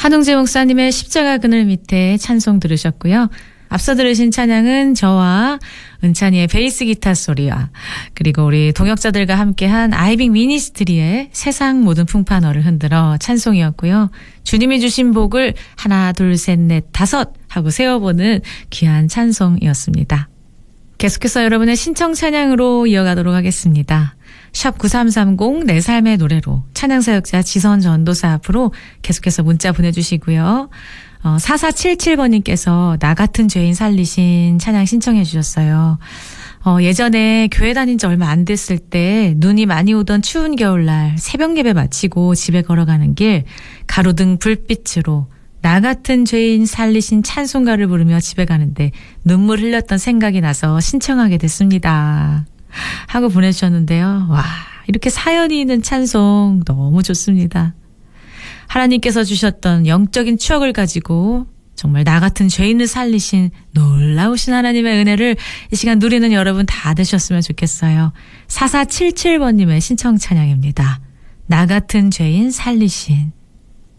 한웅재 목사님의 십자가 그늘 밑에 찬송 들으셨고요. 앞서 들으신 찬양은 저와 은찬이의 베이스 기타 소리와 그리고 우리 동역자들과 함께한 아이빙 미니스트리의 세상 모든 풍파너를 흔들어 찬송이었고요. 주님이 주신 복을 하나 둘 셋 넷 다섯 하고 세워보는 귀한 찬송이었습니다. 계속해서 여러분의 신청 찬양으로 이어가도록 하겠습니다. 샵 9330 내 삶의 노래로 찬양사역자 지선 전도사 앞으로 계속해서 문자 보내주시고요. 4477번님께서 나 같은 죄인 살리신 찬양 신청해 주셨어요. 예전에 교회 다닌 지 얼마 안 됐을 때 눈이 많이 오던 추운 겨울날 새벽 예배 마치고 집에 걸어가는 길 가로등 불빛으로 나 같은 죄인 살리신 찬송가를 부르며 집에 가는데 눈물 흘렸던 생각이 나서 신청하게 됐습니다. 하고 보내주셨는데요. 와, 이렇게 사연이 있는 찬송 너무 좋습니다. 하나님께서 주셨던 영적인 추억을 가지고 정말 나 같은 죄인을 살리신 놀라우신 하나님의 은혜를 이 시간 누리는 여러분 다 되셨으면 좋겠어요. 4477번님의 신청 찬양입니다. 나 같은 죄인 살리신.